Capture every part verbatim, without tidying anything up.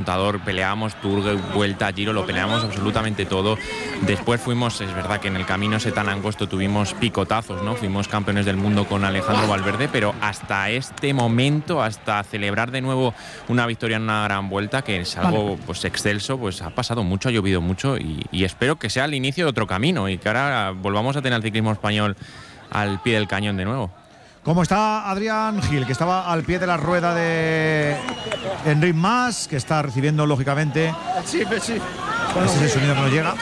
contador, peleábamos Tour, Vuelta, Giro, lo peleábamos absolutamente todo. Después fuimos, es verdad que en el camino ese tan angosto tuvimos picotazos, ¿no? Fuimos campeones del mundo con Alejandro Valverde, pero hasta este momento, hasta celebrar de nuevo una victoria en una gran vuelta, que es algo vale. pues excelso, pues ha pasado mucho, ha llovido mucho y, y espero que sea el inicio de otro camino y que ahora volvamos a tener el ciclismo español al pie del cañón de nuevo. ¿Cómo está Adrián Gil, que estaba al pie de la rueda de Enric Mas, que está recibiendo lógicamente? Sí, sí. Ese es el sonido que nos llega.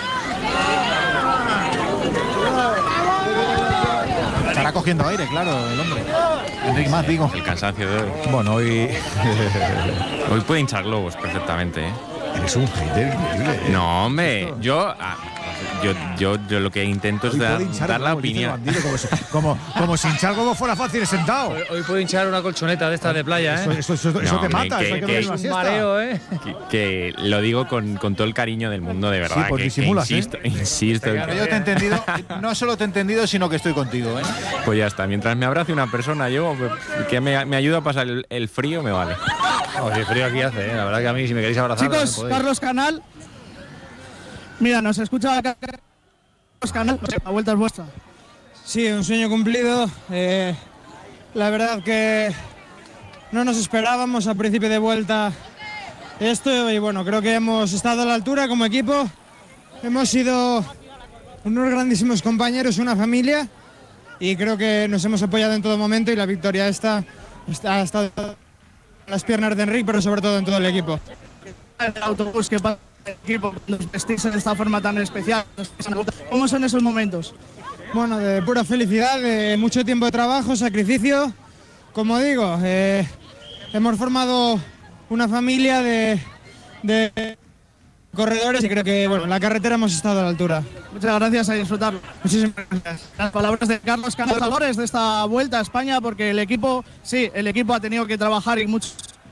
Estará cogiendo aire, claro, el hombre. Enric Mas, digo. El cansancio de hoy. Bueno, hoy. Hoy puede hinchar globos perfectamente, ¿eh? Eres un hater increíble, ¿eh? No, hombre, yo. Ah, Yo, yo, yo lo que intento es dar, dar la opinión. Bandido, como, como, como si hinchar algo fuera fácil sentado. Hoy, hoy puedo hinchar una colchoneta de estas de playa, ¿eh? Eso, eso, eso, eso no, te mata, que, eso hay que, que, que una un mareo, ¿eh? Que, que lo digo con, con todo el cariño del mundo, de verdad. Sí, pues que, disimulas, que insisto, ¿eh? insisto. Yo te he entendido, no solo te he entendido, sino que estoy contigo, ¿eh? Pues ya está, mientras me abrace una persona, yo que me, me ayuda a pasar el, el frío, me vale. Oh, si frío aquí hace, ¿eh? La verdad que a mí, si me queréis abrazar. Chicos, no Carlos Canal. Mira, nos escucha Carlos Canal. La vuelta es vuestra. Sí, un sueño cumplido. Eh, la verdad que no nos esperábamos a principio de vuelta esto y bueno, creo que hemos estado a la altura como equipo. Hemos sido unos grandísimos compañeros, una familia y creo que nos hemos apoyado en todo momento y la victoria esta está, está en las piernas de Enric, pero sobre todo en todo el equipo. El autobús que pasa el equipo, nos vestís de esta forma tan especial. ¿Cómo son esos momentos? Bueno, de pura felicidad, de mucho tiempo de trabajo, sacrificio. Como digo, eh, hemos formado una familia de, de corredores y creo que bueno, en la carretera hemos estado a la altura. Muchas gracias, a disfrutarlo. Muchísimas gracias. Las palabras de Carlos Canales de esta vuelta a España, porque el equipo, sí, el equipo ha tenido que trabajar y mucho.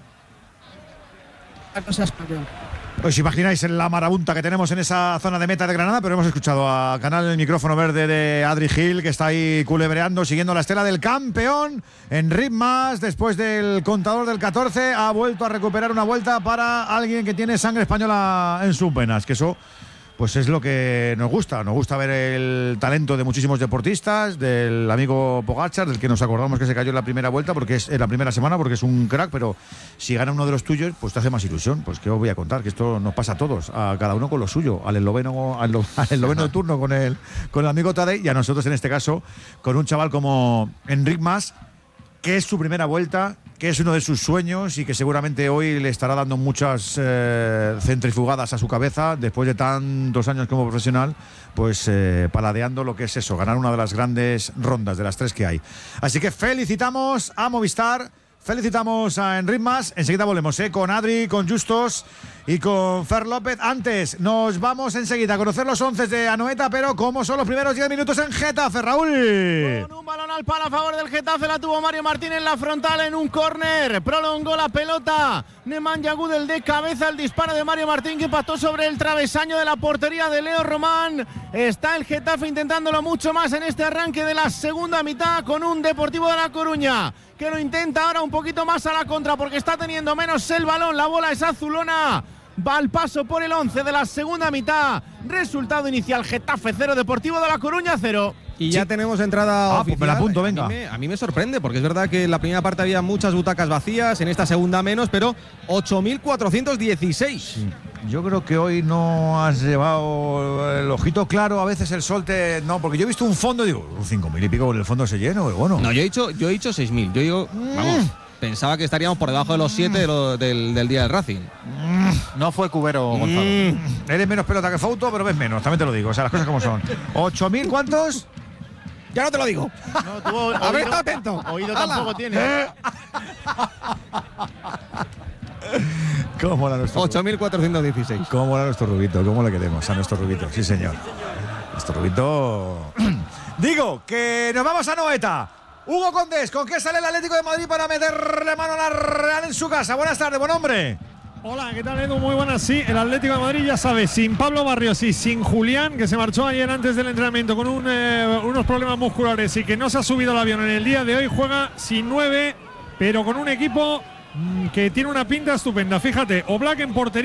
¿Os imagináis la marabunta que tenemos en esa zona de meta de Granada? Pero hemos escuchado a Canal el micrófono verde de Adri Gil, que está ahí culebreando, siguiendo la estela del campeón. Enric Mas, después del contador del catorce, ha vuelto a recuperar una vuelta para alguien que tiene sangre española en sus venas, que eso pues es lo que nos gusta. Nos gusta ver el talento de muchísimos deportistas, del amigo Pogačar, del que nos acordamos que se cayó en la primera vuelta, porque es en la primera semana, porque es un crack, pero si gana uno de los tuyos, pues te hace más ilusión. Pues qué os voy a contar, que esto nos pasa a todos, a cada uno con lo suyo, al esloveno, al, al esloveno de turno con el, con el amigo Tadej, y a nosotros en este caso con un chaval como Enric Mas, que es su primera vuelta, que es uno de sus sueños y que seguramente hoy le estará dando muchas eh, centrifugadas a su cabeza después de tantos años como profesional, pues eh, paladeando lo que es eso, ganar una de las grandes rondas de las tres que hay. Así que felicitamos a Movistar, felicitamos a Enric Mas. Enseguida volvemos ¿eh? con Adri, con Justos y con Fer López. Antes, nos vamos enseguida a conocer los once de Anoeta, pero como son los primeros diez minutos en Getafe, Raúl. Con un balón al palo a favor del Getafe, la tuvo Mario Martín en la frontal en un córner, prolongó la pelota Nemanja Gudel de cabeza, el disparo de Mario Martín que impactó sobre el travesaño de la portería de Leo Román. Está el Getafe intentándolo mucho más en este arranque de la segunda mitad con un Deportivo de La Coruña que lo intenta ahora un poquito más a la contra porque está teniendo menos el balón, la bola es azulona. Va al paso por el once de la segunda mitad. Resultado inicial: Getafe cero, Deportivo de La Coruña cero. Y ya sí. tenemos entrada ah, oficial. Pues me la apunto, venga. A mí, me, a mí me sorprende, porque es verdad que en la primera parte había muchas butacas vacías, en esta segunda menos, pero ocho mil cuatrocientos dieciséis. Sí. Yo creo que hoy no has llevado el ojito claro, a veces el sol te… No, porque yo he visto un fondo y digo, cinco mil y pico en el fondo se lleno, bueno. No, yo he dicho, yo he dicho seis mil, yo digo, mm. vamos… Pensaba que estaríamos por debajo de los siete de lo, del, del día del Racing. No fue Cubero, mm. Gonzalo. Eres menos pelota que Fauto, pero ves menos, también te lo digo. O sea, las cosas como son. ¿ocho mil cuántos? Ya no te lo digo. No, tuvo a ver, está atento. Oído tampoco tiene. ¿Eh? ¿Cómo mola nuestro ocho mil cuatrocientos dieciséis. ¿Cómo mola nuestro Rubito? ¿Cómo le queremos a nuestro Rubito? Sí, señor. Nuestro Rubito… Digo, que nos vamos a Noeta. Hugo Condés, ¿con qué sale el Atlético de Madrid para meterle mano a la Real en su casa? Buenas tardes, buen hombre. Hola, ¿qué tal, Edu? Muy buenas. Sí, el Atlético de Madrid, ya sabes, sin Pablo Barrios y sin Julián, que se marchó ayer antes del entrenamiento con un, eh, unos problemas musculares y que no se ha subido al avión en el día de hoy, juega sin nueve, pero con un equipo mmm, que tiene una pinta estupenda. Fíjate, Oblak en portería.